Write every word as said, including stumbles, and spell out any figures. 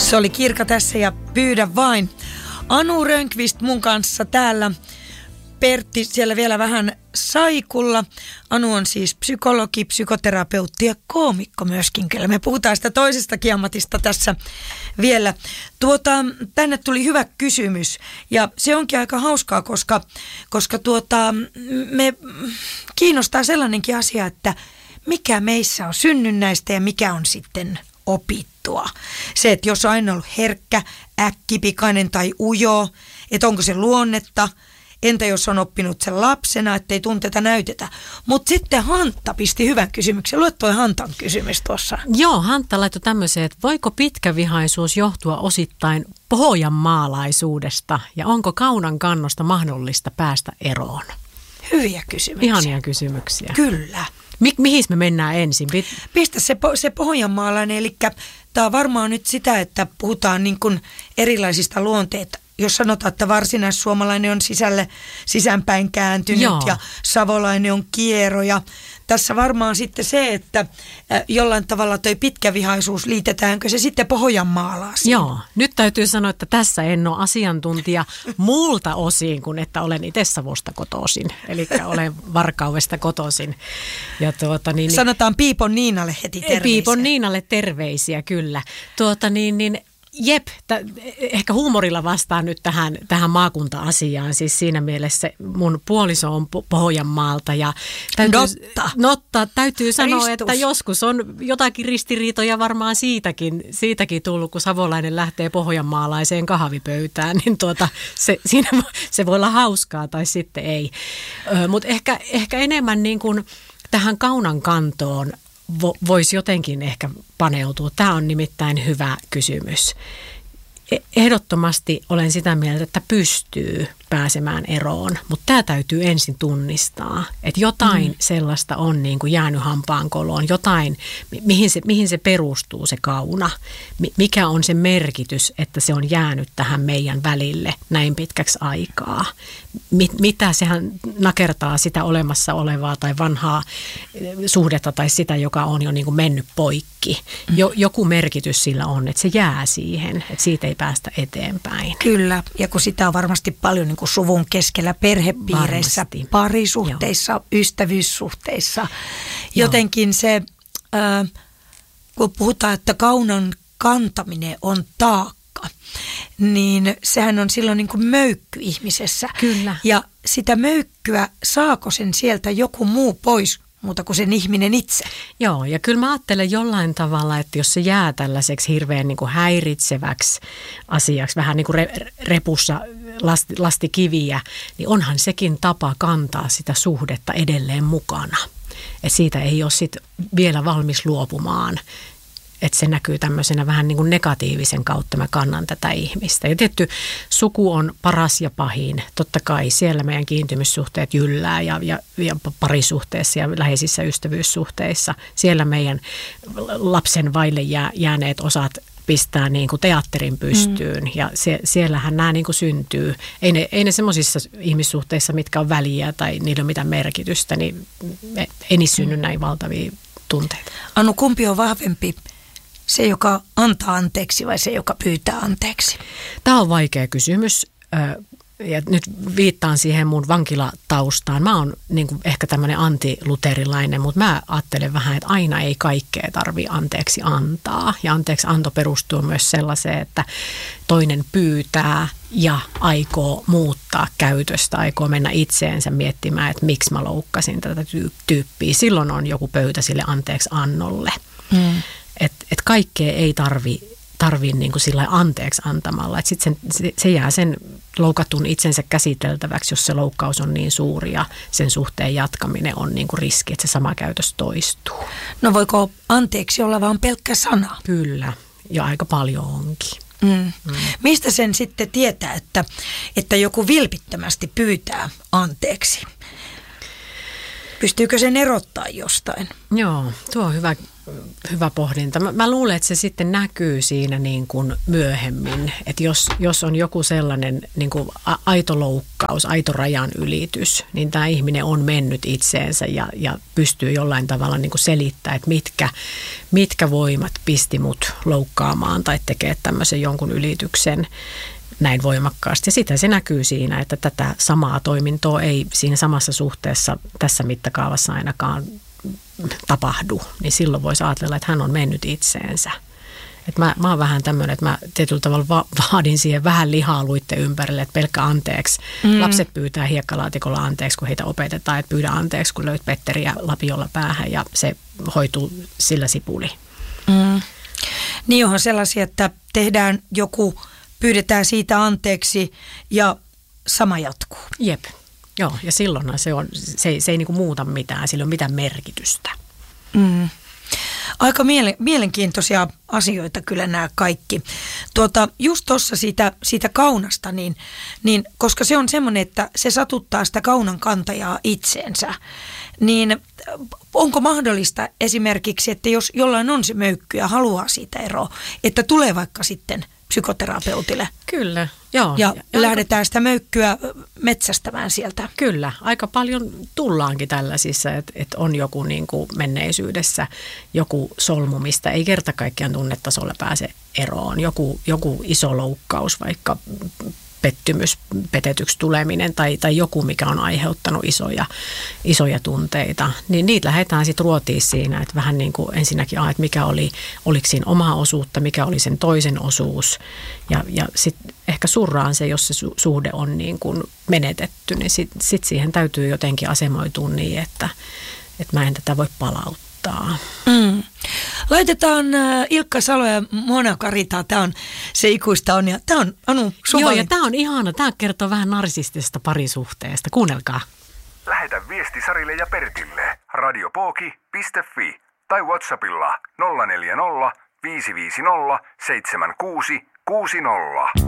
Se oli Kirka tässä ja pyydä vain. Anu Rönkvist mun kanssa täällä. Pertti siellä vielä vähän saikulla. Anu on siis psykologi, psykoterapeutti ja koomikko myöskin. Kyllä me puhutaan sitä toisestakin ammatista tässä vielä. Tuota, tänne tuli hyvä kysymys ja se onkin aika hauskaa, koska, koska tuota, me kiinnostaa sellainenkin asia, että mikä meissä on synnynnäistä ja mikä on sitten opittua. Se, että jos on aina ollut herkkä, äkkipikainen tai ujo, että onko se luonnetta. Entä jos on oppinut sen lapsena, ettei tunteta näytetä. Mutta sitten Hantta pisti hyvän kysymyksen. Luet toi Hantan kysymys tuossa. Joo, Hantta laittoi tämmöiseen, että voiko pitkävihaisuus johtua osittain pohjanmaalaisuudesta ja onko kaunan kannosta mahdollista päästä eroon? Hyviä kysymyksiä. Ihania kysymyksiä. Kyllä. Mi- mihin me mennään ensin? Pistä se, po- se pohjanmaalainen, eli tämä on varmaan nyt sitä, että puhutaan niin kuin erilaisista luonteita. Jos sanotaan, että varsinaissuomalainen on sisälle sisäänpäin kääntynyt Joo. ja savolainen on kiero. Ja tässä varmaan sitten se, että jollain tavalla toi pitkävihaisuus liitetäänkö se sitten pohjanmaalaisiin. Joo, nyt täytyy sanoa, että tässä en ole asiantuntija muulta osin kuin että olen itse Savosta kotoisin. Eli olen Varkaudesta kotoisin. Ja tuota, niin, sanotaan Piipon Niinalle heti terveisiä. Piipon Niinalle terveisiä, kyllä. Tuota, niin, niin, Jep, t- ehkä huumorilla vastaan nyt tähän, tähän maakunta-asiaan. Siis siinä mielessä mun puoliso on Pohjanmaalta ja täytyy, Notta. Notta, täytyy sanoa, Ristus. että joskus on jotakin ristiriitoja varmaan siitäkin, siitäkin tullut, kun savolainen lähtee pohjanmaalaiseen kahvipöytään, niin tuota, se, siinä, se voi olla hauskaa tai sitten ei. Mutta ehkä, ehkä enemmän niin kuin tähän kaunan kantoon vo, voisi jotenkin ehkä paneutua. Tämä on nimittäin hyvä kysymys. Ehdottomasti olen sitä mieltä, että pystyy pääsemään eroon, mutta tämä täytyy ensin tunnistaa, että jotain mm. sellaista on niin kuin jäänyt hampaankoloon, jotain, mihin se, mihin se perustuu se kauna, mikä on se merkitys, että se on jäänyt tähän meidän välille näin pitkäksi aikaa. Mitä sehän nakertaa sitä olemassa olevaa tai vanhaa suhdetta tai sitä, joka on jo niin kuin mennyt poikki. Jo, joku merkitys sillä on, että se jää siihen, että siitä ei päästä eteenpäin. Kyllä, ja kun sitä on varmasti paljon niin kuin suvun keskellä, perhepiireissä, varmasti. Parisuhteissa, Joo. ystävyyssuhteissa. Jotenkin Joo. se, äh, kun puhutaan, että kaunan kantaminen on taakka, niin sehän on silloin niin kuin möykky ihmisessä. Kyllä. Ja sitä möykkyä, saako sen sieltä joku muu pois muuta kuin sen ihminen itse? Joo, ja kyllä mä ajattelen jollain tavalla, että jos se jää tällaiseksi hirveän niin kuin häiritseväksi asiaksi, vähän niin kuin re, repussa lasti, lasti kiviä, niin onhan sekin tapa kantaa sitä suhdetta edelleen mukana. Että siitä ei ole sit vielä valmis luopumaan. Että se näkyy tämmöisenä vähän niin kuin negatiivisen kautta mä kannan tätä ihmistä. Ja tietty suku on paras ja pahin. Totta kai siellä meidän kiintymyssuhteet jyllää ja, ja, ja parisuhteessa ja läheisissä ystävyyssuhteissa. Siellä meidän lapsen vaille jää, jääneet osat pistää niin kuin teatterin pystyyn mm. ja se, siellähän nämä niin kuin syntyy. Ei ne, ei ne semmoisissa ihmissuhteissa, mitkä on väliä tai niillä on mitään merkitystä, niin ei niissä synny näin valtavia tunteita. Anu, kumpi on vahvempi? Se, joka antaa anteeksi vai se, joka pyytää anteeksi? Tämä on vaikea kysymys. Ja nyt viittaan siihen mun vankilataustaan. Mä oon niin kuin ehkä tämmöinen antiluterilainen, mutta mä ajattelen vähän, että aina ei kaikkea tarvitse anteeksi antaa. Ja anteeksi anto perustuu myös sellaiseen, että toinen pyytää ja aikoo muuttaa käytöstä, aikoo mennä itseensä miettimään, että miksi mä loukkasin tätä tyyppiä. Silloin on joku pöytä sille anteeksi annolle. Mm. Että et kaikkea ei tarvi, tarvi niin kuin sillä anteeksi antamalla. Että sitten se, se jää sen loukatun itsensä käsiteltäväksi, jos se loukkaus on niin suuri ja sen suhteen jatkaminen on niin kuin riski, että se sama käytös toistuu. No voiko anteeksi olla vaan pelkkä sana? Kyllä, ja aika paljon onkin. Mm. Mm. Mistä sen sitten tietää, että, että joku vilpittömästi pyytää anteeksi? Pystyykö sen erottaa jostain? Joo, tuo on hyvä, hyvä pohdinta. Mä, mä luulen, että se sitten näkyy siinä niin kuin myöhemmin, että jos, jos on joku sellainen niin kuin aito loukkaus, aito rajan ylitys, niin tämä ihminen on mennyt itseensä ja, ja pystyy jollain tavalla niin kuin selittämään, että mitkä, mitkä voimat pisti mut loukkaamaan tai tekee tämmöisen jonkun ylityksen näin voimakkaasti. Ja sitä se näkyy siinä, että tätä samaa toimintoa ei siinä samassa suhteessa tässä mittakaavassa ainakaan tapahdu. Niin silloin voisi ajatella, että hän on mennyt itseensä. Että mä, mä oon vähän tämmöinen, että mä tietyllä tavalla va- vaadin siihen vähän lihaa luitten ympärille, että pelkkä anteeksi. Mm. Lapset pyytää hiekkalaatikolla anteeksi, kun heitä opetetaan, että pyydä anteeksi, kun löyt Petteriä lapiolla päähän ja se hoituu sillä sipuli. Mm. Niin onhan sellaisia, että tehdään joku, pyydetään siitä anteeksi ja sama jatkuu. Jep. Joo, ja silloin se, on, se ei, se ei niinku muuta mitään, sillä ei ole mitään merkitystä. Mm. Aika miele- mielenkiintoisia asioita kyllä nämä kaikki. Tuota, just tuossa siitä, siitä kaunasta, niin, niin, koska se on semmoinen, että se satuttaa sitä kaunan kantajaa itseensä, niin onko mahdollista esimerkiksi, että jos jollain on se möykky ja haluaa siitä eroa, että tulee vaikka sitten psykoterapeutille? Kyllä, joo. Ja, ja lähdetään sitä möykkyä metsästämään sieltä. Kyllä, aika paljon tullaankin tällaisissa, että, että on joku niin kuin menneisyydessä joku solmu, mistä ei kerta kaikkiaan tunnetasolla pääse eroon. Joku, joku iso loukkaus, vaikka pettymys, petetyksi tuleminen tai, tai joku, mikä on aiheuttanut isoja, isoja tunteita, niin niitä lähdetään sitten ruotiin siinä, että vähän niin kuin ensinnäkin, ah, että mikä oli, oliko siinä omaa osuutta, mikä oli sen toisen osuus ja, ja sitten ehkä surraan se, jos se su- suhde on niin kuin menetetty, niin sitten sit siihen täytyy jotenkin asemoitua niin, että, että mä en tätä voi palauttaa. Mm. Laitetaan uh, Ilkka Salo ja Mona Karita, tämä on se ikuista on ja tämä on Anu sun Joo, valin... ja tämä on ihana, tämä kertoo vähän narsistisesta parisuhteesta, kuunnelkaa. Lähetä viesti Sarille ja Pertille radiopooki piste fi tai WhatsAppilla nolla neljä nolla viisi viisi nolla seitsemän kuusi kuusi nolla.